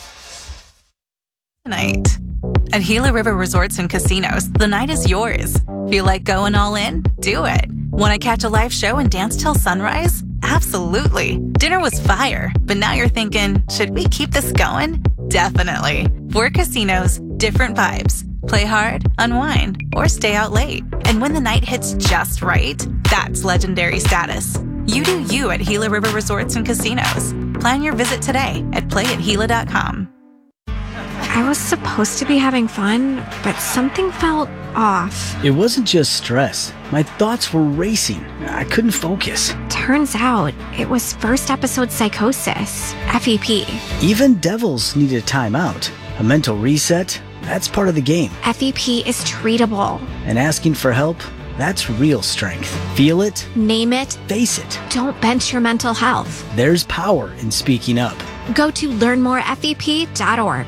Tonight. At Gila River Resorts and Casinos, the night is yours. Feel like going all in? Do it. Want to catch a live show and dance till sunrise? Absolutely. Dinner was fire, but now you're thinking, should we keep this going? Definitely. Four casinos, different vibes. Play hard, unwind, or stay out late. And when the night hits just right, that's legendary status. You do you at Gila River Resorts and Casinos. Plan your visit today at play at gila dot com. I was supposed to be having fun, but something felt off. It wasn't just stress. My thoughts were racing. I couldn't focus. Turns out it was first episode psychosis, F E P. Even Devils needed a timeout. A mental reset, that's part of the game. F E P is treatable. And asking for help, that's real strength. Feel it. Name it. Face it. Don't bench your mental health. There's power in speaking up. Go to learn more F E P dot org.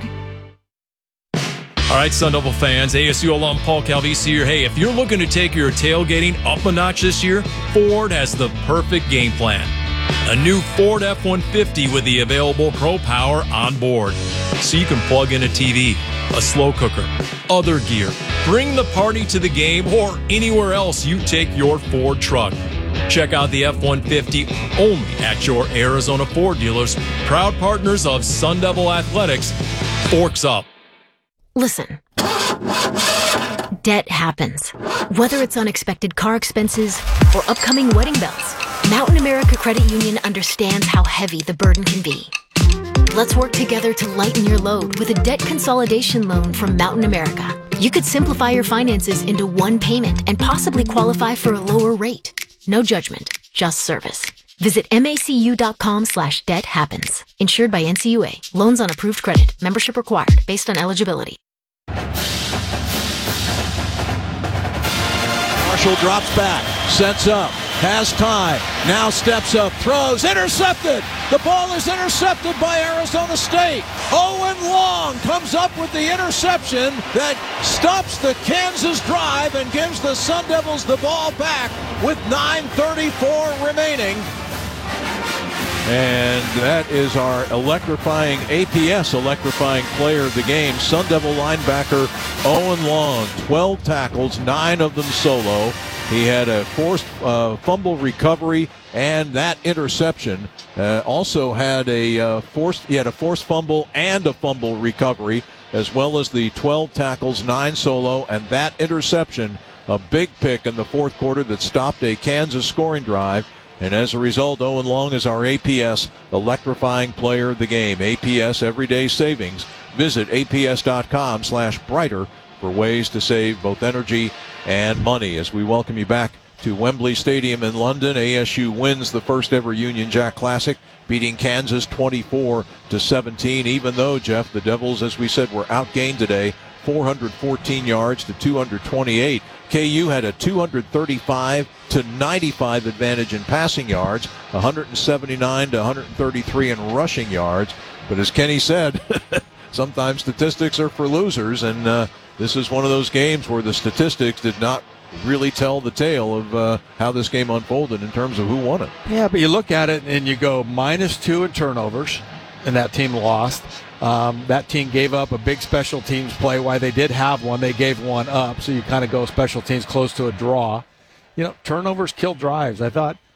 All right, Sun Devil fans, A S U alum Paul Calvisi here. Hey, if you're looking to take your tailgating up a notch this year, Ford has the perfect game plan. A new Ford F one fifty with the available Pro Power on board. So you can plug in a T V, a slow cooker, other gear. Bring the party to the game or anywhere else you take your Ford truck. Check out the F one fifty only at your Arizona Ford dealers, proud partners of Sun Devil Athletics. Forks up. Listen. Debt happens. Whether it's unexpected car expenses or upcoming wedding bells, Mountain America Credit Union understands how heavy the burden can be. Let's work together to lighten your load with a debt consolidation loan from Mountain America. You could simplify your finances into one payment and possibly qualify for a lower rate. No judgment, just service. Visit macu.com slash debt happens. Insured by N C U A. Loans on approved credit. Membership required based on eligibility. Marshall drops back, sets up, has time, now steps up, throws, intercepted! The ball is intercepted by Arizona State. Owen Long comes up with the interception that stops the Kansas drive and gives the Sun Devils the ball back with nine thirty-four remaining. And that is our electrifying A P S electrifying player of the game, Sun Devil linebacker Owen Long. twelve tackles, nine of them solo. He had a forced uh, fumble recovery and that interception. Uh, also had a uh, forced he had a forced fumble and a fumble recovery, as well as the twelve tackles, nine solo, and that interception, a big pick in the fourth quarter that stopped a Kansas scoring drive. And as a result, Owen Long is our A P S electrifying player of the game. A P S Everyday Savings. Visit aps.com slash brighter for ways to save both energy and money. As we welcome you back to Wembley Stadium in London, A S U wins the first ever Union Jack Classic, beating Kansas twenty-four to seventeen. Even though, Jeff, the Devils, as we said, were outgained today, four hundred fourteen yards to two hundred twenty-eight. K U had a two hundred thirty-five to ninety-five advantage in passing yards, one hundred seventy-nine to one hundred thirty-three in rushing yards. But as Kenny said, sometimes statistics are for losers, and uh, this is one of those games where the statistics did not really tell the tale of uh, how this game unfolded in terms of who won it. Yeah, but you look at it and you go minus two in turnovers, and that team lost. Um, that team gave up a big special teams play. Why they did have one, they gave one up. So you kind of go special teams close to a draw. You know, turnovers kill drives. I thought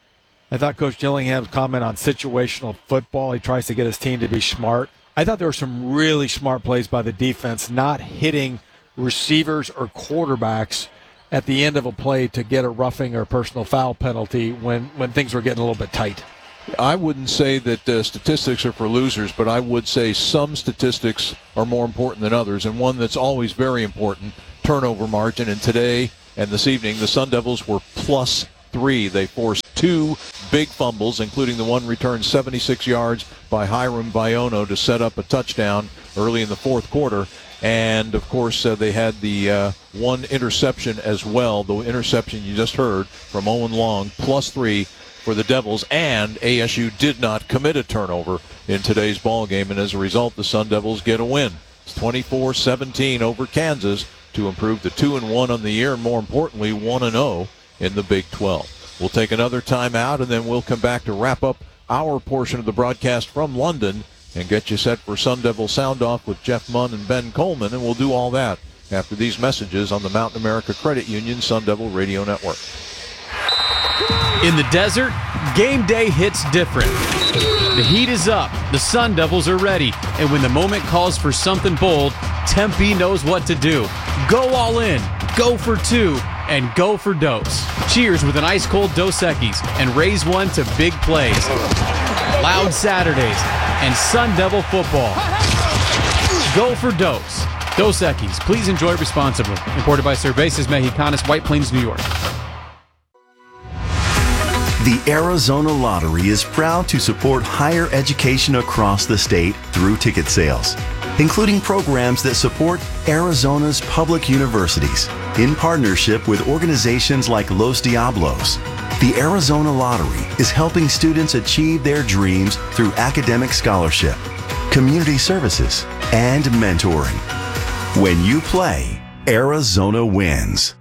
I thought Coach Gillingham's comment on situational football, he tries to get his team to be smart. I thought there were some really smart plays by the defense, not hitting receivers or quarterbacks at the end of a play to get a roughing or personal foul penalty when, when things were getting a little bit tight. I wouldn't say that uh, statistics are for losers, but I would say some statistics are more important than others, and one that's always very important, turnover margin. And today and this evening, the Sun Devils were plus three. They forced two big fumbles, including the one returned seventy-six yards by Hiram Viono to set up a touchdown early in the fourth quarter. And, of course, uh, they had the uh, one interception as well, the interception you just heard from Owen Long, plus three for the Devils, and A S U did not commit a turnover in today's ball game, and as a result, the Sun Devils get a win. It's twenty-four seventeen over Kansas to improve to two and one on the year, and more importantly, one and oh in the Big twelve. We'll take another timeout, and then we'll come back to wrap up our portion of the broadcast from London and get you set for Sun Devil Sound Off with Jeff Munn and Ben Coleman, and we'll do all that after these messages on the Mountain America Credit Union Sun Devil Radio Network. In the desert, game day hits different. The heat is up, the Sun Devils are ready, and when the moment calls for something bold, Tempe knows what to do. Go all in, go for two, and go for Dos. Cheers with an ice-cold Dos Equis and raise one to big plays. Loud Saturdays and Sun Devil football. Go for Dos. Dos Equis. Please enjoy responsibly. Imported by Cervezas Mexicanas, White Plains, New York. The Arizona Lottery is proud to support higher education across the state through ticket sales, including programs that support Arizona's public universities in partnership with organizations like Los Diablos. The Arizona Lottery is helping students achieve their dreams through academic scholarship, community services, and mentoring. When you play, Arizona wins.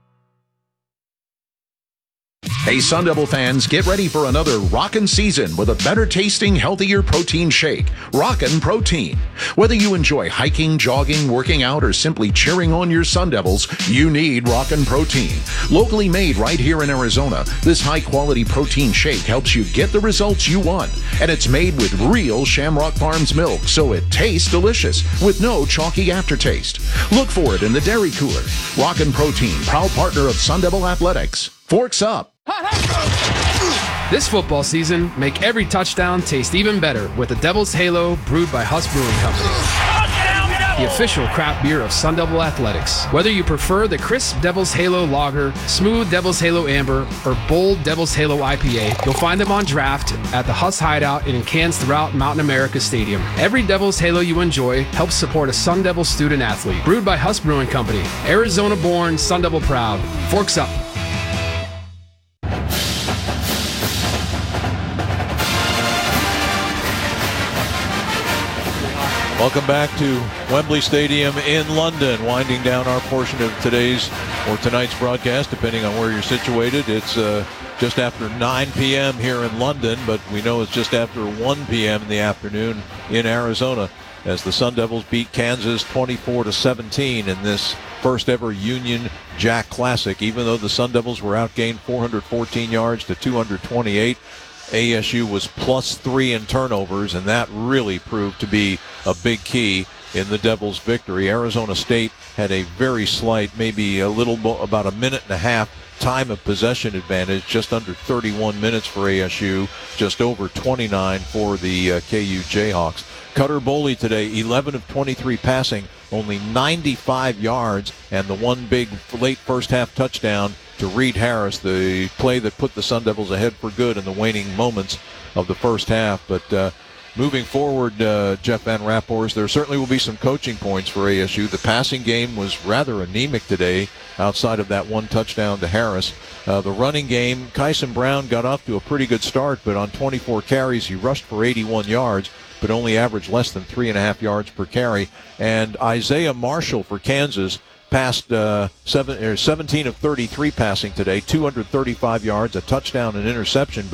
Hey, Sun Devil fans, get ready for another rockin' season with a better-tasting, healthier protein shake, Rockin' Protein. Whether you enjoy hiking, jogging, working out, or simply cheering on your Sun Devils, you need Rockin' Protein. Locally made right here in Arizona, this high-quality protein shake helps you get the results you want. And it's made with real Shamrock Farms milk, so it tastes delicious with no chalky aftertaste. Look for it in the dairy cooler. Rockin' Protein, proud partner of Sun Devil Athletics. Forks up. This football season, make every touchdown taste even better with the Devil's Halo brewed by Huss Brewing Company. The official craft beer of Sun Devil Athletics. Whether you prefer the crisp Devil's Halo Lager, smooth Devil's Halo Amber, or bold Devil's Halo I P A, you'll find them on draft at the Huss Hideout and in cans throughout Mountain America Stadium. Every Devil's Halo you enjoy helps support a Sun Devil student athlete. Brewed by Huss Brewing Company. Arizona-born, Sun Devil proud. Forks up. Welcome back to Wembley Stadium in London, winding down our portion of today's or tonight's broadcast, depending on where you're situated. It's uh, just after nine p.m. here in London, but we know it's just after one p.m. in the afternoon in Arizona as the Sun Devils beat Kansas twenty-four to seventeen in this first ever Union Jack Classic. Even though the Sun Devils were outgained four hundred fourteen yards to two hundred twenty-eight, A S U was plus three in turnovers, and that really proved to be a big key in the Devils' victory. Arizona State had a very slight, maybe a little, about a minute and a half time of possession advantage, just under thirty-one minutes for A S U, just over twenty-nine for the uh, K U Jayhawks. Cutter Boley today, eleven of twenty-three passing, only ninety-five yards, and the one big late first half touchdown to Reed Harris, the play that put the Sun Devils ahead for good in the waning moments of the first half. But uh, moving forward, uh, Jeff Van Rapphorst, there certainly will be some coaching points for A S U. The passing game was rather anemic today outside of that one touchdown to Harris. Uh, the running game, Kyson Brown got off to a pretty good start, but on twenty-four carries, he rushed for eighty-one yards, but only averaged less than three and a half yards per carry. And Isaiah Marshall for Kansas passed uh, seven, er, seventeen of thirty-three passing today, two hundred thirty-five yards, a touchdown and interception, but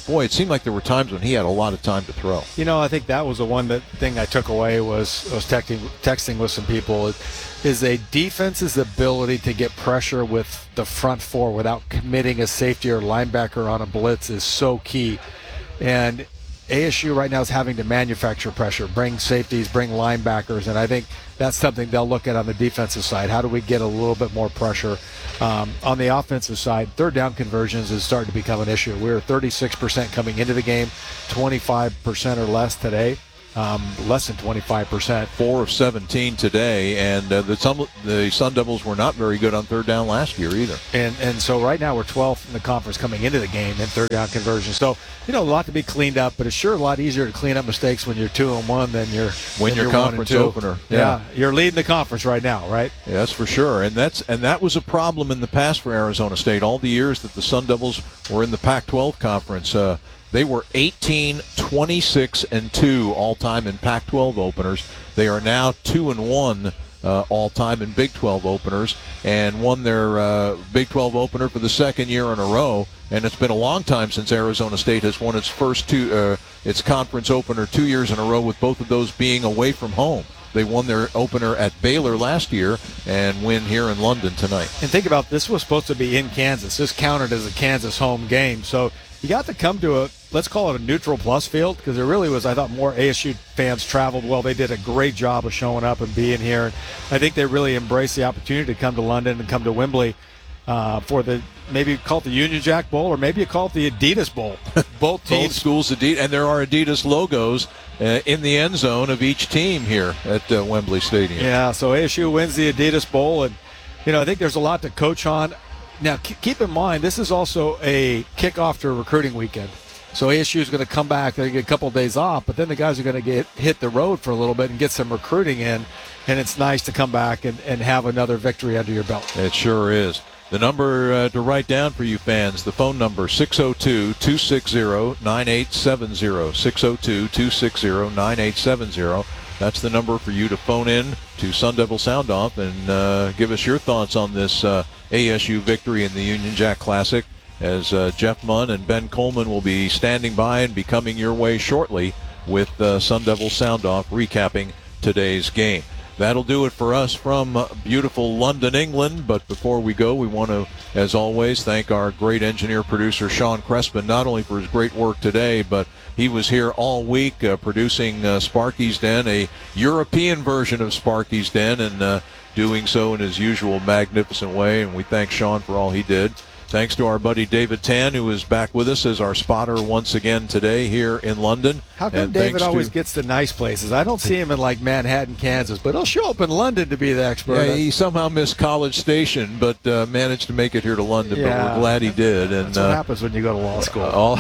boy, it seemed like there were times when he had a lot of time to throw. You know, I think that was the one that thing I took away was I was texting, texting with some people is a defense's ability to get pressure with the front four without committing a safety or linebacker on a blitz is so key. And A S U right now is having to manufacture pressure, bring safeties, bring linebackers, and I think that's something they'll look at on the defensive side. How do we get a little bit more pressure? Um, on the offensive side, third down conversions is starting to become an issue. We were thirty-six percent coming into the game, twenty-five percent or less today. Um, less than twenty-five percent. Four of seventeen today, and uh, the, some, the Sun Devils were not very good on third down last year either. And and so right now we're twelfth in the conference coming into the game in third down conversion. So, you know, a lot to be cleaned up, but it's sure a lot easier to clean up mistakes when you're two and one than you're when than you're, you're conference one and opener. Yeah. Yeah. yeah, you're leading the conference right now, right? Yeah, that's for sure. And that's and that was a problem in the past for Arizona State. All the years that the Sun Devils were in the Pac twelve conference, uh, they were eighteen, twenty-six, and two all-time in Pac twelve openers. They are now two and one uh, all-time in Big twelve openers, and won their uh, Big twelve opener for the second year in a row. And it's been a long time since Arizona State has won its first two, uh, its conference opener two years in a row, with both of those being away from home. They won their opener at Baylor last year and win here in London tonight. And think about this was supposed to be in Kansas. This counted as a Kansas home game, so you got to come to a, let's call it a neutral plus field, because there really was, I thought, more A S U fans traveled well. They did a great job of showing up and being here. And I think they really embraced the opportunity to come to London and come to Wembley uh, for the, maybe you call it the Union Jack Bowl, or maybe you call it the Adidas Bowl. Both teams. Both schools, Adidas, and there are Adidas logos uh, in the end zone of each team here at uh, Wembley Stadium. Yeah, so A S U wins the Adidas Bowl, and, you know, I think there's a lot to coach on. Now, keep in mind, this is also a kickoff to a recruiting weekend. So A S U is going to come back, they get a couple of days off, but then the guys are going to get hit the road for a little bit and get some recruiting in, and it's nice to come back and, and have another victory under your belt. It sure is. The number uh, to write down for you fans, the phone number, six oh two, two six zero, nine eight seven zero, six oh two, two six zero, nine eight seven zero. That's the number for you to phone in to Sun Devil Sound Off and uh, give us your thoughts on this uh, A S U victory in the Union Jack Classic, as uh, Jeff Munn and Ben Coleman will be standing by and be coming your way shortly with uh, Sun Devil Sound Off recapping today's game. That'll do it for us from beautiful London, England. But before we go, we want to, as always, thank our great engineer producer, Sean Crespin, not only for his great work today, but he was here all week uh, producing uh, Sparky's Den, a European version of Sparky's Den, and uh, doing so in his usual magnificent way. And we thank Sean for all he did. Thanks to our buddy David Tan, who is back with us as our spotter once again today here in London. How come and David always to, gets the nice places? I don't see him in, like, Manhattan, Kansas, but he'll show up in London to be the expert. Yeah, he somehow missed College Station, but uh, managed to make it here to London, yeah, but we're glad he did. And that's what uh, happens when you go to law school. All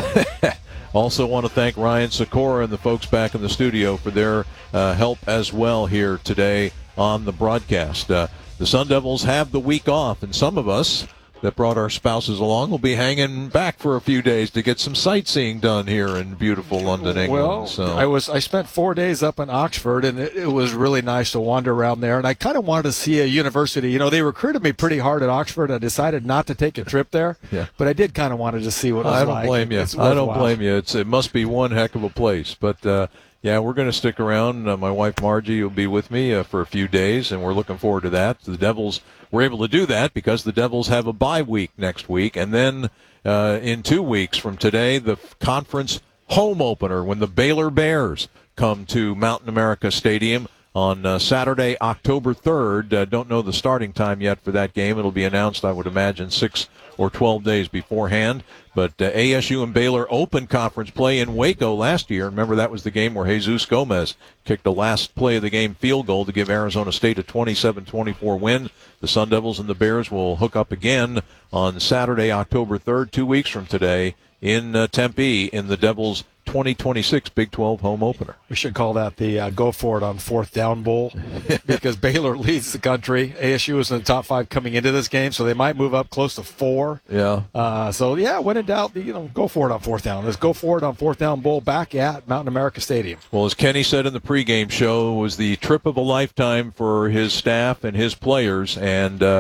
Also want to thank Ryan Sikora and the folks back in the studio for their uh, help as well here today on the broadcast. Uh, the Sun Devils have the week off, and some of us that brought our spouses along will be hanging back for a few days to get some sightseeing done here in beautiful London, England. Well, so. I was I spent four days up in Oxford, and it, it was really nice to wander around there. And I kind of wanted to see a university. You know, they recruited me pretty hard at Oxford. I decided not to take a trip there, yeah. but I did kind of want to see what it was I don't like. blame you. I don't blame you. It's it must be one heck of a place, but. Uh, Yeah, we're going to stick around. Uh, my wife Margie will be with me uh, for a few days, and we're looking forward to that. The Devils were able to do that because the Devils have a bye week next week, and then uh, in two weeks from today, the conference home opener when the Baylor Bears come to Mountain America Stadium on uh, Saturday, October third. Uh, don't know the starting time yet for that game. It'll be announced, I would imagine, six or twelve days beforehand. But uh, A S U and Baylor opened conference play in Waco last year. Remember, that was the game where Jesus Gomez kicked the last play of the game field goal to give Arizona State a twenty-seven twenty-four win. The Sun Devils and the Bears will hook up again on Saturday, October third, two weeks from today, in uh, Tempe in the Devils' twenty twenty-six Big twelve home opener. We should call that the uh, Go For It on Fourth Down Bowl because Baylor leads the country. A S U is in the top five coming into this game, so they might move up close to four. Yeah. Uh, so, yeah, when in doubt, you know, go for it on fourth down. Let's Go For It on Fourth Down Bowl back at Mountain America Stadium. Well, as Kenny said in the pregame show, it was the trip of a lifetime for his staff and his players, and uh,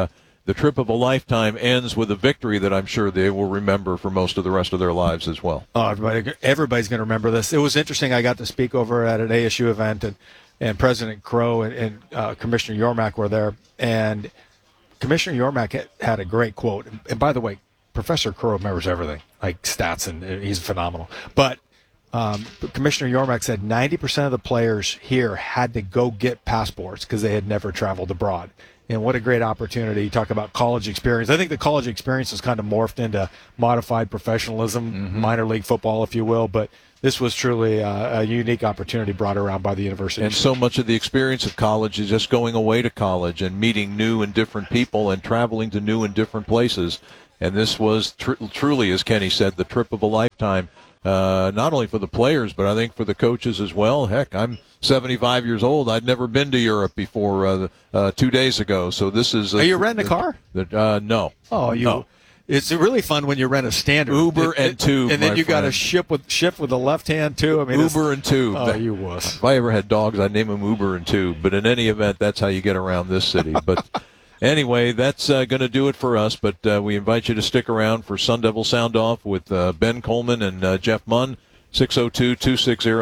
the trip of a lifetime ends with a victory that I'm sure they will remember for most of the rest of their lives as well. Oh, everybody, everybody's going to remember this. It was interesting. I got to speak over at an A S U event, and, and President Crow and, and uh, Commissioner Yormack were there. And Commissioner Yormack had, had a great quote. And, and by the way, Professor Crow remembers everything, like stats, and he's phenomenal. But um, Commissioner Yormack said ninety percent of the players here had to go get passports because they had never traveled abroad. And what a great opportunity. You talk about college experience. I think the college experience has kind of morphed into modified professionalism, mm-hmm. minor league football, if you will. But this was truly a, a unique opportunity brought around by the university. And so much of the experience of college is just going away to college and meeting new and different people and traveling to new and different places. And this was tr- truly, as Kenny said, the trip of a lifetime, uh, not only for the players, but I think for the coaches as well. Heck, I'm seventy-five years old. I'd never been to Europe before uh, uh, two days ago. So this is. A, Are you renting a car? The, uh, no. Oh, you. No. It's really fun when you rent a standard Uber it, and it, Tube, and then my you got to friend. ship with shift with the left hand too. I mean, Uber and Tube. Oh, you wuss. If I ever had dogs, I'd name them Uber and Tube. But in any event, that's how you get around this city. But anyway, that's uh, going to do it for us. But uh, we invite you to stick around for Sun Devil Sound Off with uh, Ben Coleman and uh, Jeff Munn. six oh two, two six zero